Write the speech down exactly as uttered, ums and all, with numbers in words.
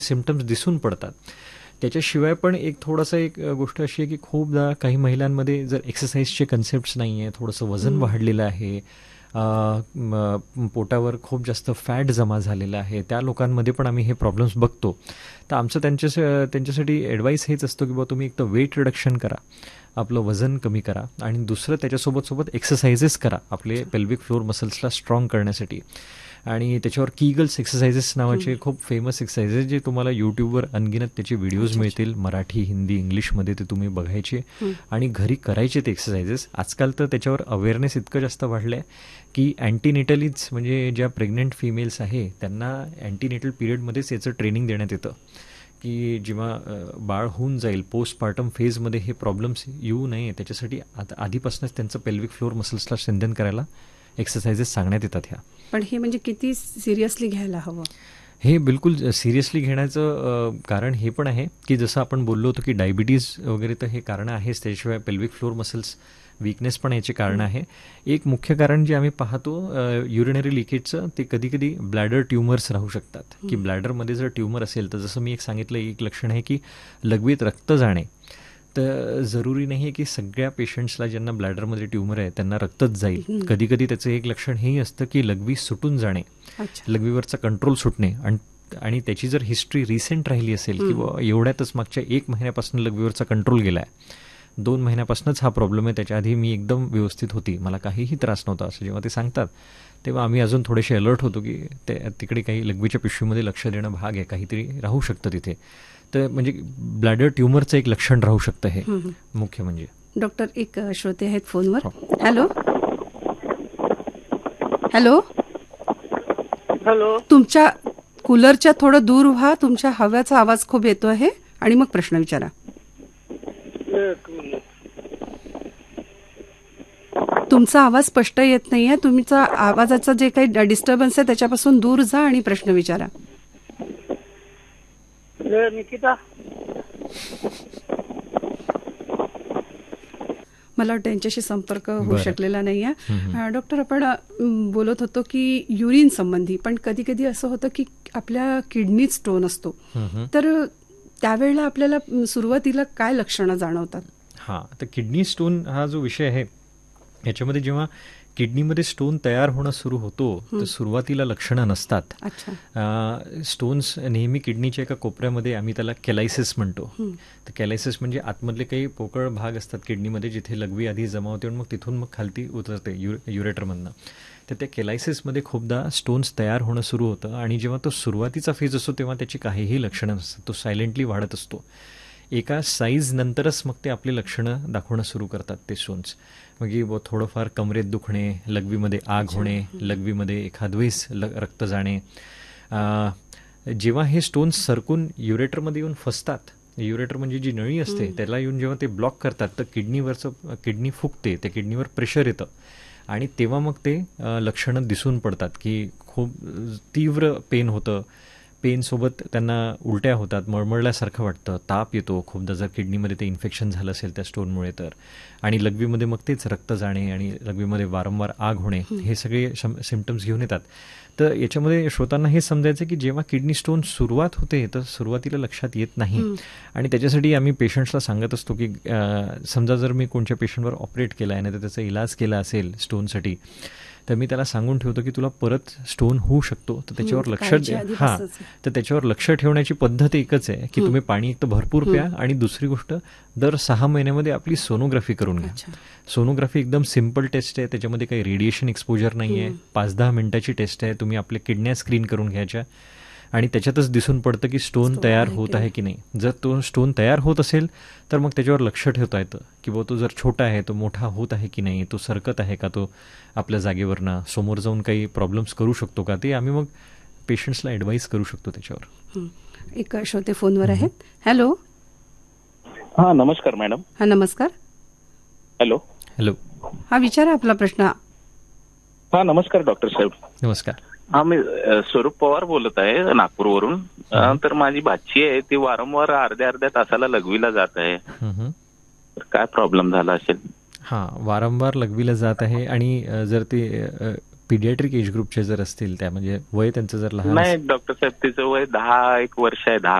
Symptoms दिसून पडतात. त्याच्याशिवाय पण एक थोडासा एक गोष्ट अशी आहे की खूपदा काही महिलांमध्ये जर एक्सरसाइजचे कन्सेप्ट्स नाही आहे, थोडंसं वजन वाढलेलं आहे, पोटावर खूप जास्त फॅट जमा झालेलं आहे, त्या लोकांमध्ये पण आम्ही हे प्रॉब्लेम्स बघतो. तर आमचं त्यांच्या त्यांच्यासाठी ॲडवाईस हेच असतो की बाबा तुम्ही एक तर वेट रिडक्शन करा, आपलं वजन कमी करा, आणि दुसरं त्याच्यासोबत सोबत एक्सरसाइजेस करा आपले पेल्विक फ्लोर मसल्सला स्ट्रॉंग करण्यासाठी. आणि त्याच्यावर कीगल्स एक्सरसाइजेस नावाचे खूप फेमस एक्सरसाइजेस जे तुम्हाला यूट्यूबवर अनगिनत त्याचे व्हिडिओज मिळतील, मराठी, हिंदी, इंग्लिशमध्ये ते तुम्ही बघायचे आणि घरी करायचे ते एक्सरसाइजेस. आजकाल तर त्याच्यावर अवेअरनेस इतकं जास्त वाढलं आहे की अँटीनेटलीच म्हणजे ज्या प्रेग्नंट फिमेल्स आहे त्यांना अँटीनेटल पिरियडमध्येच याचं ट्रेनिंग देण्यात येतं की जेव्हा बाळ होऊन जाईल पोस्टपार्टम फेजमध्ये हे प्रॉब्लेम्स येऊ नये त्याच्यासाठी आता आधीपासूनच त्यांचं पेल्विक फ्लोर मसल्सला स्ट्रेंथन करायला एक्सरसाइजेस सांगण्यात येतात ह्या. पण हे म्हणजे किती सिरियसली घ्यायला हवं? हे बिलकुल सिरियसली घेण्याचं कारण हे पण आहे की जसं आपण बोललो होतो की डायबिटीज वगैरे तर हे कारणं आहेच, त्याशिवाय पेल्विक फ्लोर मसल्स वीकनेस पण याचे कारण आहे. एक मुख्य कारण जे आम्ही पाहतो युरिनरी लिकेजचं ते कधी कधी ब्लॅडर ट्युमर्स राहू शकतात की ब्लॅडरमध्ये जर ट्युमर असेल तर जसं मी एक सांगितलं एक लक्षण आहे की लघवीत रक्त जाणे. तर जरुरी नाही आहे की सगळ्या पेशंट्सला ज्यांना ब्लॅडरमध्ये ट्युमर आहे त्यांना रक्तच जाईल. कधी कधी त्याचं एक लक्षण हेही असतं की लघवी सुटून जाणे, लघवीवरचा कंट्रोल सुटणे, आणि आणि त्याची जर हिस्ट्री रिसेंट राहिली असेल किंवा एवढ्यातच मागच्या एक महिन्यापासून लघवीवरचा कंट्रोल गेला आहे, दोन महिन्यापासूनच हा प्रॉब्लेम आहे, त्याच्या आधी मी एकदम व्यवस्थित होती, मला काहीही त्रास नव्हता, असं जेव्हा ते सांगतात तेव्हा आम्ही अजून थोडेसे अलर्ट होतो की ते तिकडे काही लघवीच्या पिशवीमध्ये लक्ष देणं भाग आहे, काहीतरी राहू शकतं तिथे. तर म्हणजे ब्लॅडर ट्युमरचं एक लक्षण राहू शकतं हे मुख्य म्हणजे. डॉक्टर एक श्रोते आहेत फोनवर. हॅलो हॅलो हॅलो, तुमच्या कूलरच्या थोडं दूर व्हा, तुमच्या हव्याचा आवाज खूप येतो आहे आणि मग प्रश्न विचारा. तुमचा आवाज स्पष्ट येत नाहीये, तुमचा आवाजाचा जे काही डिस्टर्बन्स आहे त्याच्यापासून दूर जा आणि प्रश्न विचारा. निकिता, मला वाटतं यांच्याशी संपर्क होऊ शकलेला नाहीये. डॉक्टर, आपण बोलत होतो की युरिन संबंधी, पण कधी कधी असं होतं की आपल्या किडनीत स्टोन असतो, तर त्यावेळेला आपल्याला सुरुवातीला काय लक्षणं जाणवतात? हां, तर किडनी स्टोन हा जो विषय आहे याच्यामध्ये जेव्हा किडनीमध्ये स्टोन तयार होणं सुरू होतो तर सुरुवातीला लक्षणं नसतात. स्टोन्स नेहमी किडनीच्या एका कोपऱ्यामध्ये, आम्ही त्याला कॅलायसिस म्हणतो, तर कॅलायसिस म्हणजे आतमधले काही पोकळ भाग असतात किडनीमध्ये जिथे लघवी आधी जमा होते आणि मग तिथून मग खालती उतरते यु युरेटरमधनं. तर त्या कॅलायसिसमध्ये खूपदा स्टोन्स तयार होणं सुरू होतं आणि जेव्हा तो सुरुवातीचा फेज असतो तेव्हा त्याची काहीही लक्षणं नसतात, तो सायलेंटली वाढत असतो. एका साईज नंतरच मग ते आपली लक्षणं दाखवणं सुरू करतात ते स्टोन्स. मग थोडंफार कमरेत दुखणे, लघवीमध्ये आग होणे, लघवीमध्ये एखाद वेळेस ल रक्त जाणे. जेव्हा हे स्टोन्स सरकून युरेटरमध्ये येऊन फसतात, युरेटर म्हणजे जी नळी असते त्याला येऊन जेव्हा ते ब्लॉक करतात तर किडनीवरचं किडनी फुगते, त्या किडनीवर प्रेशर येतं आणि तेव्हा मग ते लक्षणं दिसून पडतात की खूप तीव्र पेन होतं, पेनसोबत त्यांना उलट्या होतात, मळमळल्यासारखं वाटतं, ताप येतो खूपदा जर किडनीमध्ये ते इन्फेक्शन झालं असेल त्या स्टोनमुळे तर, आणि लघवीमध्ये मग तेच रक्त जाणे आणि लघवीमध्ये वारंवार आग होणे, हे सगळे सिम्पटम्स घेऊन येतात. तर याच्यामध्ये श्रोतांना हे समजायचं की जेव्हा किडनी स्टोन सुरुवात होते तर सुरुवातीला लक्षात येत नाही, आणि त्याच्यासाठी आम्ही पेशंट्सला सांगत असतो की समजा जर मी कोणत्या पेशंटवर ऑपरेट केला आहे नाही तर त्याचा इलाज केला असेल स्टोनसाठी, तर मी त्याला सांगून ठेवतो की तुला परत स्टोन होऊ शकतो, तर त्याच्यावर लक्ष हां तर त्याच्यावर लक्ष ठेवण्याची पद्धत एकच आहे की तुम्ही पाणी एक तर भरपूर प्या, आणि दुसरी गोष्ट दर सहा महिन्यामध्ये आपली सोनोग्राफी करून घ्या. सोनोग्राफी एकदम सिम्पल टेस्ट आहे, त्याच्यामध्ये काही रेडिएशन एक्सपोजर नाही आहे, पाच दहा मिनिटाची टेस्ट आहे, तुम्ही आपल्या किडन्या स्क्रीन करून घ्यायच्या आणि त्याच्यातच दिसून पडतं की स्टोन तयार होत आहे की नाही. जर तो स्टोन तयार होत असेल तर मग त्याच्यावर लक्ष ठेवता येतं की बाबा तो जर छोटा आहे तो मोठा होत आहे की नाही, तो सरकत आहे का, तो आपल्या जागेवरनं समोर जाऊन काही प्रॉब्लेम्स करू शकतो का, ते आम्ही मग पेशंट्सला ॲडवाईस करू शकतो त्याच्यावर. एक श्रोते फोनवर आहेत. हॅलो. हा, नमस्कार मॅडम. हा, नमस्कार. हॅलो हॅलो हा, विचारा आपला प्रश्न. हा, नमस्कार डॉक्टर साहेब. नमस्कार. हा, मी स्वरूप पवार बोलत आहे नागपूरवरून. तर माझी भाची आहे, ती वारंवार अर्ध्या अर्ध्या तासाला लघवीला जात आहे, तर काय प्रॉब्लेम झाला असेल? हां, वारंवार लघवीला जात आहे आणि जर ते पिडियाट्रिक एज ग्रुपचे जर असतील त्या म्हणजे वय त्यांचं जर लहान नाही डॉक्टर साहेब तिचं वय दहा एक वर्ष आहे, दहा